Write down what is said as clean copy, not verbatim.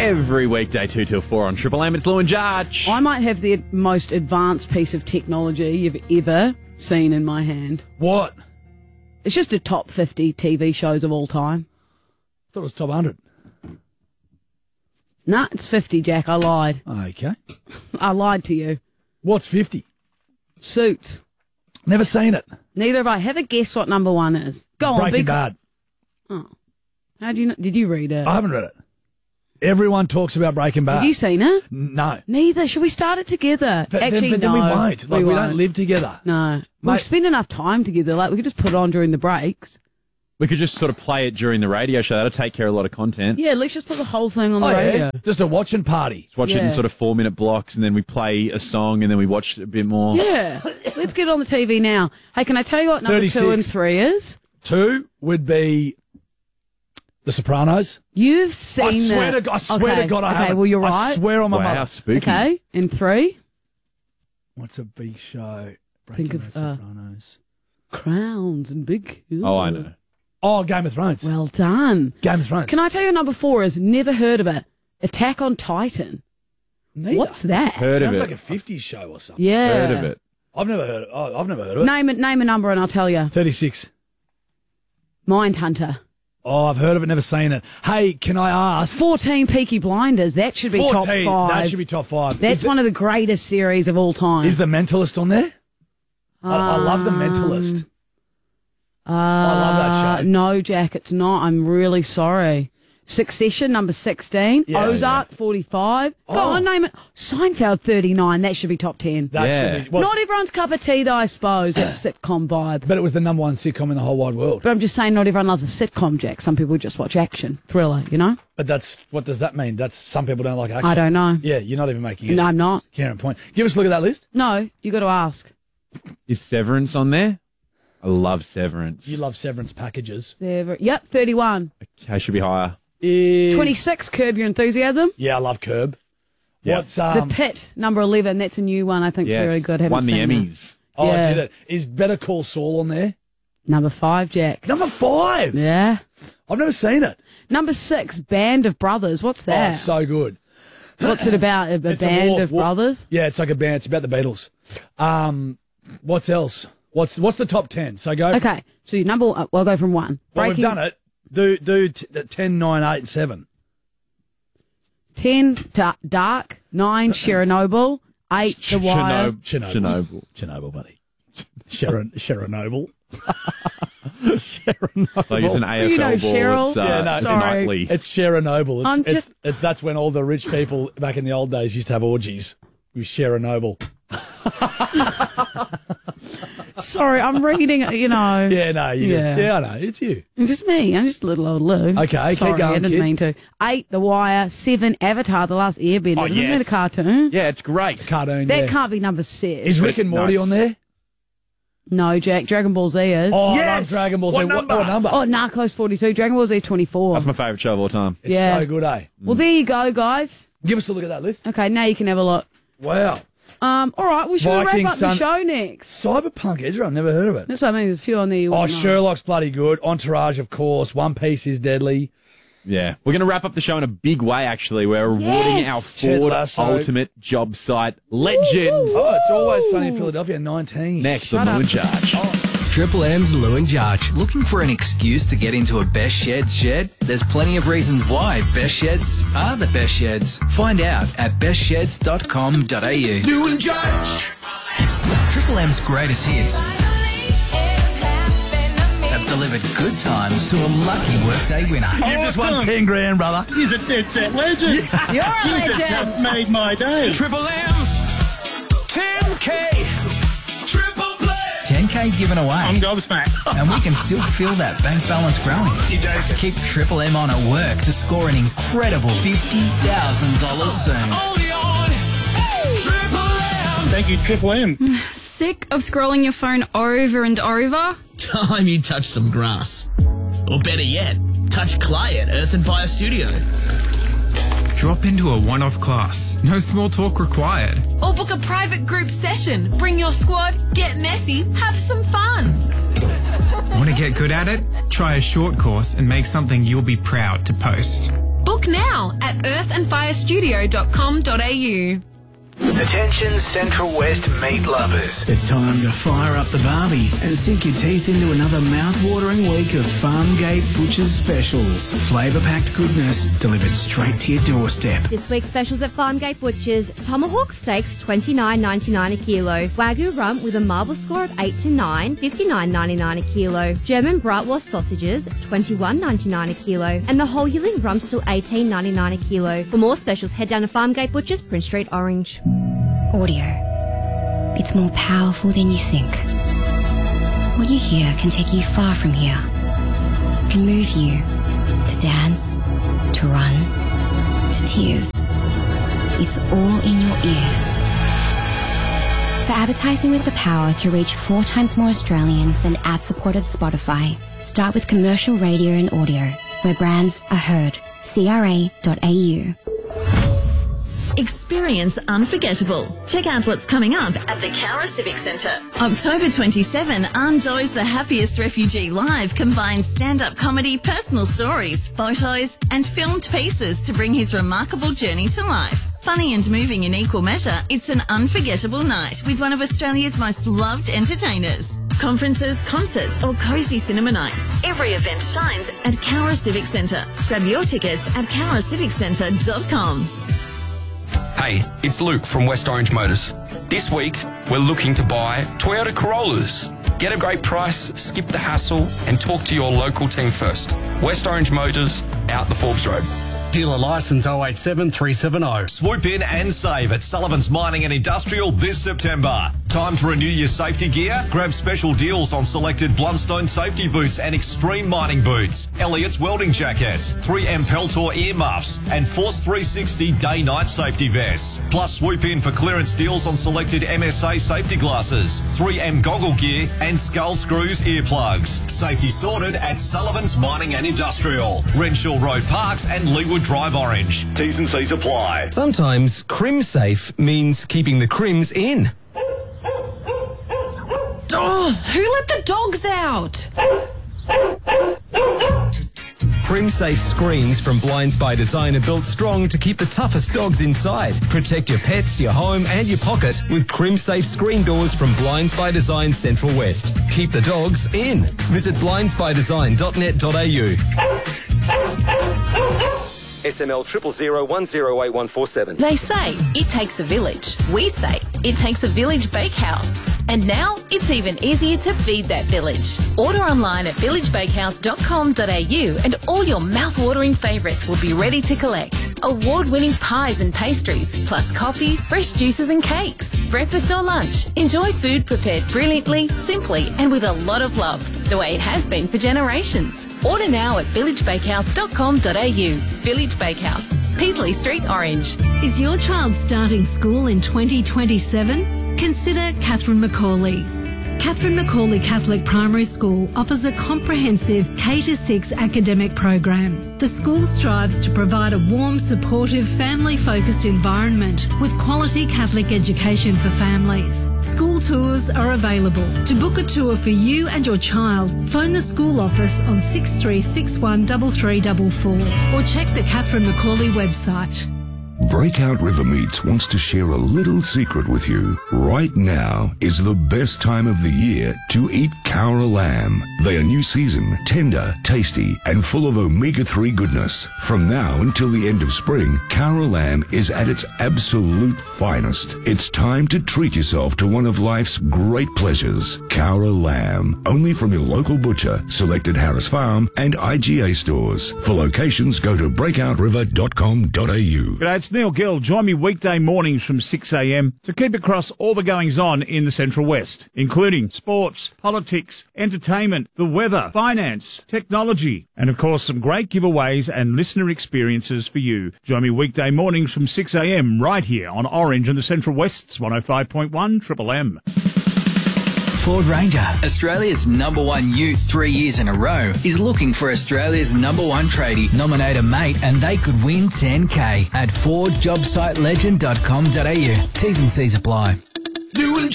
Every weekday 2 till 4 on Triple M. It's Lou and Jarch. I might have the most advanced piece of technology you've ever seen in my hand. What? It's just a top 50 TV shows of all time. I thought it was top 100. Nah, it's 50, Jack. I lied. Okay. I lied to you. What's 50? Suits. Never seen it. Neither have I. Have a guess what number one is. Go on, Breaking Bad. Oh. How do you know? Did you read it? I haven't read it. Everyone talks about Breaking Bad. Have you seen it? No. Neither. Should we start it together? But Actually, then no. we won't. Like, we won't. don't live together. No. We Mate. spend enough time together. Like, we could just put it on during the breaks. We could just sort of play it during the radio show. That'll take care of a lot of content. Yeah, let's just put the whole thing on the radio. Just a watching party. Just watch it Yeah. in sort of 4-minute blocks, and then we play a song, and then we watch a bit more. Yeah. Let's get it on the TV now. Hey, can I tell you what number 36. 2 and 3 is? 2 would be The Sopranos. You've seen I swear it. to God, I haven't. Okay, well, you're I right. swear on my Wow, mother. spooky. Okay, and 3? What's a big show? Think Breaking of, The Sopranos. Crowns and big... Oh, I know. Oh, Game of Thrones. Well done. Game of Thrones. Can I tell you number 4 is never heard of it? Attack on Titan. Neither. What's that? Heard of Sounds it. like a 50s show or something. Yeah. Heard of it. I've never heard of it. Name a number and I'll tell you. 36. Mindhunter. Oh, I've heard of it, never seen it. Hey, can I ask? 14 Peaky Blinders. That should be top 14. 5. That should be top 5. That's one of the greatest series of all time. Is The Mentalist on there? I love The Mentalist. I love that show. No, Jack, it's not. I'm really sorry. Succession, number 16. Yeah, Ozark, 45. Go Oh. on, name it. Seinfeld, 39. That should be top 10. That Yeah. should be. Well, Not everyone's cup of tea, though, I suppose. It's sitcom vibe. but it was the number 1 sitcom in the whole wide world. But I'm just saying not everyone loves a sitcom, Jack. Some people just watch action, thriller, you know? But what does that mean? That's some people don't like action. I don't know. Yeah, you're not even making it. No, I'm not. Counter point. Give us a look at that list. No, you got to ask. Is Severance on there? I love Severance. You love Severance packages. Yep, 31. Okay, should be higher. 26, Curb Your Enthusiasm. Yeah, I love Curb. Yeah. What's The Pit, number 11. That's a new one. I think it's Yeah, very good. Haven't won the seen it. Emmys. Oh, Yeah. did it? Is Better Call Saul on there? Number 5, Jack. Number 5. Yeah. I've never seen it. Number 6, Band of Brothers. What's Oh, that? it's so good. What's it about? A It's a band war- of war- brothers? Yeah, it's like a band. It's about the Beatles. What else? What's the top 10? So go. Okay, so your number. We'll go from 1. Well, we've done it. Do 10, 9, 8, and 7. 10, Dark. 9, Chernobyl. 8, The Wire. Chernobyl, buddy. Chernobyl. Like it's an AFL You know ball. Cheryl? It's, Yeah, no, it's sorry. nightly. It's Chernobyl. I'm just- That's when all the rich people back in the old days used to have orgies with Chernobyl. Sorry, I'm reading it, you know. Yeah, no, I know. It's you. It's just me. I'm just little old Lou. Okay, keep Sorry, going, I didn't kid. mean to. 8, The Wire. 7, Avatar, The Last Airbender. Oh, Isn't yes. that a cartoon? Yeah, it's great. Cartoon. That yeah. can't be number 6. Is Rick and Morty Nice. on there? No, Jack. Dragon Ball Z is. Oh, I Yes! love Dragon Ball Z. What number? What number? Oh, Narcos 42. Dragon Ball Z 24. That's my favourite show of all time. It's yeah. so good, eh? Well, there you go, guys. Give us a look at that list. Okay, now you can have a look. Wow. All right, we should wrap Viking up the Sun- show next. Cyberpunk Edger, I've never heard of it. That's what I mean. There's a few on there you Oh, wouldn't know. Sherlock's bloody good. Entourage, of course. One Piece is deadly. Yeah. We're going to wrap up the show in a big way, actually. We're rewarding Yes! our Ted Ford Lasso. Ultimate Job Site legend. Oh, it's always sunny in Philadelphia, 19. Next on Lou and Jarch. Triple M's Lou and Jarch. Looking for an excuse to get into a Best Sheds shed? There's plenty of reasons why Best Sheds are the best sheds. Find out at bestsheds.com.au. Lou and Jarch. Triple M's greatest hits have delivered good times to a lucky workday winner. You just won 10 grand, brother. He's a dead set legend. You're a legend. Just made my day. Triple M's 10K. Triple play. 10K given away. I'm gobsmacked. And we can still feel that bank balance growing. You joking? Keep Triple M on at work to score an incredible $50,000 soon. Only on Triple M. Thank you, Triple M. Sick of scrolling your phone over and over? Time you touch some grass. Or better yet, touch clay at Earth and Fire Studio. Drop into a one-off class. No small talk required. Or book a private group session. Bring your squad, get messy, have some fun. Want to get good at it? Try a short course and make something you'll be proud to post. Book Book now at earthandfirestudio.com.au. Attention Central West meat lovers. It's time to fire up the barbie and sink your teeth into another mouth-watering week of Farmgate Butchers specials. Flavour-packed goodness delivered straight to your doorstep. This week's specials at Farmgate Butchers: tomahawk steaks $29.99 a kilo, Wagyu rump with a marble score of 8 to 9 $59.99 a kilo, German bratwurst sausages $21.99 a kilo, and the whole yearling rump still $18.99 a kilo. For more specials, head down to Farmgate Butchers, Prince Street, Orange. Audio. It's more powerful than you think. What you hear can take you far from here. Can move you to dance, to run, to tears. It's all in your ears. For advertising with the power to reach 4 times more Australians than ad-supported Spotify, start with commercial radio and audio, where brands are heard. CRA.au. Experience unforgettable. Check out what's coming up at the Cowra Civic Centre. October 27, Ando's The Happiest Refugee Live combines stand-up comedy, personal stories, photos and filmed pieces to bring his remarkable journey to life. Funny and moving in equal measure, it's an unforgettable night with one of Australia's most loved entertainers. Conferences, concerts or cosy cinema nights. Every event shines at Cowra Civic Centre. Grab your tickets at cowraciviccentre.com. Hey, it's Luke from West Orange Motors. This week, we're looking to buy Toyota Corollas. Get a great price, skip the hassle, and talk to your local team first. West Orange Motors, out the Forbes Road. Dealer licence 087370. Swoop in and save at Sullivan's Mining and Industrial this September. Time to renew your safety gear? Grab special deals on selected Blundstone safety boots and extreme mining boots, Elliott's welding jackets, 3M Peltor earmuffs, and Force 360 day-night safety vests. Plus swoop in for clearance deals on selected MSA safety glasses, 3M goggle gear, and Skull Screws earplugs. Safety sorted at Sullivan's Mining and Industrial, Renshaw Road Parks and Leewood Drive Orange. T's and C's apply. Sometimes Crim Safe means keeping the crims in. Oh, who let the dogs out? Crim Safe screens from Blinds by Design are built strong to keep the toughest dogs inside. Protect your pets, your home and your pocket with Crim Safe screen doors from Blinds by Design Central West. Keep the dogs in. Visit blindsbydesign.net.au. SML 000108147. They say it takes a village. We say it takes a village bakehouse. And now it's even easier to feed that village. Order online at villagebakehouse.com.au and all your mouth-watering favourites will be ready to collect. Award-winning pies and pastries, plus coffee, fresh juices and cakes. Breakfast or lunch, enjoy food prepared brilliantly, simply and with a lot of love, the way it has been for generations. Order now at villagebakehouse.com.au. Village Bakehouse, Peasley Street, Orange. Is your child starting school in 2027? Consider Catherine Macaulay. Catherine Macaulay Catholic Primary School offers a comprehensive K-6 academic program. The school strives to provide a warm, supportive, family-focused environment with quality Catholic education for families. School tours are available. To book a tour for you and your child, phone the school office on 6361 3344 or check the Catherine Macaulay website. Breakout River Meats wants to share a little secret with you. Right now is the best time of the year to eat Cowra lamb. They are new season, tender, tasty, and full of omega-3 goodness. From now until the end of spring, Cowra lamb is at its absolute finest. It's time to treat yourself to one of life's great pleasures. Cowra lamb, only from your local butcher, selected Harris Farm and IGA stores. For locations, go to breakoutriver.com.au. G'day, it's Neil Gill. Join me weekday mornings from 6 a.m. to keep across all the goings-on in the Central West, including sports, politics, entertainment, the weather, finance, technology, and of course some great giveaways and listener experiences for you. Join me weekday mornings from 6 a.m. right here on Orange and the Central West's 105.1 Triple M. Ford Ranger, Australia's #1 ute 3 years in a row, is looking for Australia's #1 tradie. Nominate a mate and they could win $10K at FordJobSiteLegend.com.au. T's and C's apply.